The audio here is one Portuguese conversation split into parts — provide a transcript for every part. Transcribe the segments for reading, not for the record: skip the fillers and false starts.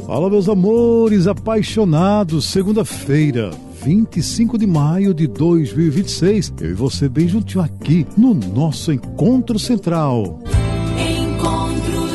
Fala, meus amores apaixonados, segunda-feira, 25 de maio de 2026, eu e você bem juntinho aqui no nosso Encontro Central. Encontro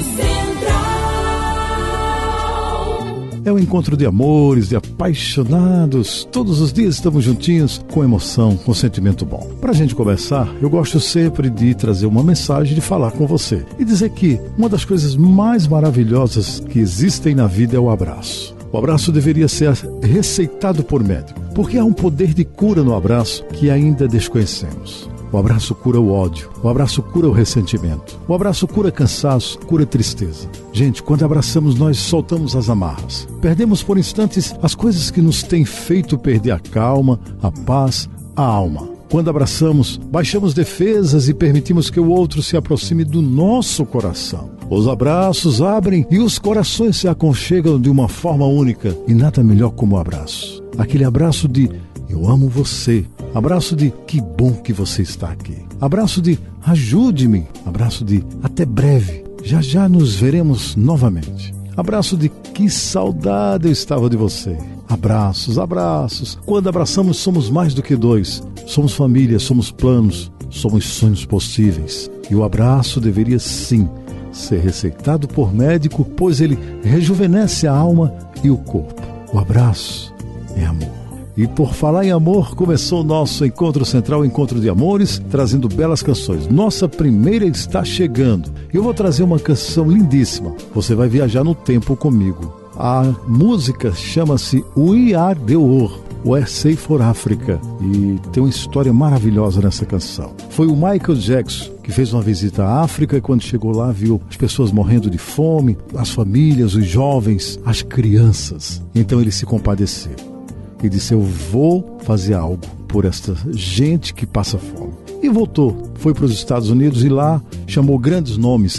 Central. É um encontro de amores, de apaixonados. Todos os dias estamos juntinhos, com emoção, com sentimento bom. Pra gente começar, eu gosto sempre de trazer uma mensagem, de falar com você e dizer que uma das coisas mais maravilhosas que existem na vida é o abraço. O abraço deveria ser receitado por médico, porque há um poder de cura no abraço que ainda desconhecemos. O abraço cura o ódio, o abraço cura o ressentimento, o abraço cura cansaço, cura tristeza. Gente, quando abraçamos, nós soltamos as amarras. Perdemos por instantes as coisas que nos têm feito perder a calma, a paz, a alma. Quando abraçamos, baixamos defesas e permitimos que o outro se aproxime do nosso coração. Os abraços abrem e os corações se aconchegam de uma forma única. E nada melhor como o abraço. Aquele abraço de eu amo você. Abraço de que bom que você está aqui. Abraço de ajude-me. Abraço de até breve. Já já nos veremos novamente. Abraço de que saudade eu estava de você. Abraços, abraços. Quando abraçamos, somos mais do que dois. Somos família, somos planos, somos sonhos possíveis. E o abraço deveria sim ser receitado por médico, pois ele rejuvenesce a alma e o corpo. O abraço é amor. E por falar em amor, começou o nosso Encontro Central, Encontro de Amores, trazendo belas canções. Nossa primeira está chegando. Eu vou trazer uma canção lindíssima. Você vai viajar no tempo comigo. A música chama-se We Are The World, USA for Africa, e tem uma história maravilhosa nessa canção. Foi o Michael Jackson que fez uma visita à África e quando chegou lá viu as pessoas morrendo de fome, as famílias, os jovens, as crianças. Então ele se compadeceu e disse: eu vou fazer algo por esta gente que passa fome. E voltou, foi para os Estados Unidos e lá chamou grandes nomes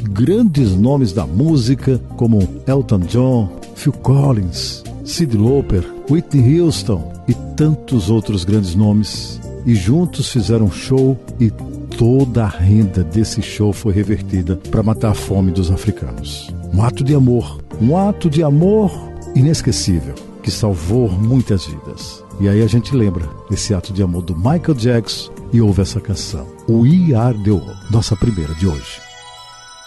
da música, como Elton John, Phil Collins, Cyndi Lauper, Whitney Houston e tantos outros grandes nomes. E juntos fizeram um show e toda a renda desse show foi revertida para matar a fome dos africanos. Um ato de amor inesquecível, que salvou muitas vidas. E aí a gente lembra desse ato de amor do Michael Jackson e ouve essa canção, We Are The World, nossa primeira de hoje.